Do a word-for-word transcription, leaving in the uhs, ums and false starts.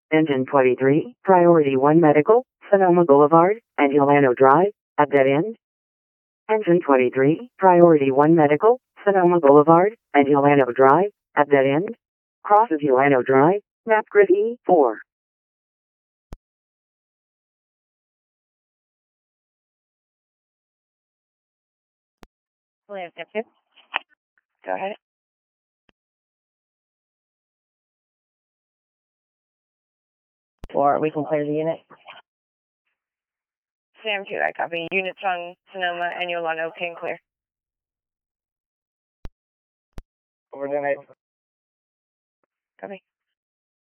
Engine twenty-three, Priority one Medical, Sonoma Boulevard, and Yolano Drive, at dead end. Engine twenty-three, Priority one Medical, Sonoma Boulevard, and Yolano Drive, at dead end. Crosses Yolano Drive, map grid E four. Go ahead. Or we can clear the unit. Sam two, I copy. Units on Sonoma and Yolano can clear. Over the night. Copy.